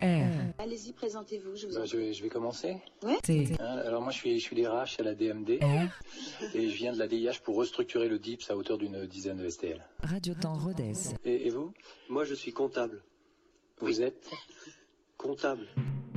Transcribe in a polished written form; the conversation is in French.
R. Allez-y, présentez-vous, je vous en Je vais commencer. Ouais. T. Alors moi je suis DRH à la DMD R. et je viens de la DIH pour restructurer le DIPS à hauteur d'une dizaine de STL. Radio Temps Rodez. Et vous? Moi, je suis comptable. Vous êtes? Comptable.